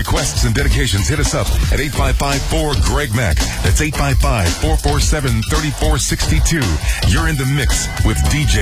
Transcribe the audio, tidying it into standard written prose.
requests and dedications, hit us up at 855-4-GREG-MAC. That's 855-447-3462. You're in the mix with DJ